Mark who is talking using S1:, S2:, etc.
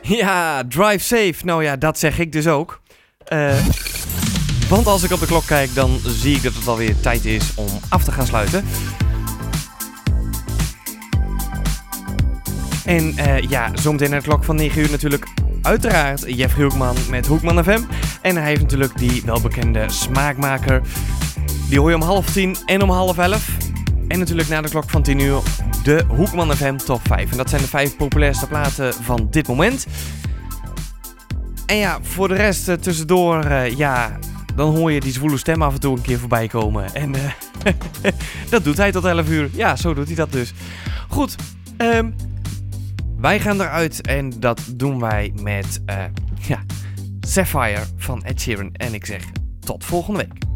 S1: Ja, drive safe. Nou ja, dat zeg ik dus ook. Want als ik op de klok kijk, dan zie ik dat het alweer tijd is om af te gaan sluiten. En zometeen naar de klok van 9 uur natuurlijk uiteraard Jeffrey Hoekman met Hoekman FM. En hij heeft natuurlijk die welbekende smaakmaker. Die hoor je om 9:30 en om 10:30. En natuurlijk na de klok van 10 uur de Hoekman FM Top 5. En dat zijn de 5 populairste platen van dit moment. En ja, voor de rest tussendoor, dan hoor je die zwoele stem af en toe een keer voorbij komen. En dat doet hij tot 11 uur. Ja, zo doet hij dat dus. Goed, wij gaan eruit en dat doen wij met Sapphire van Ed Sheeran. En ik zeg tot volgende week.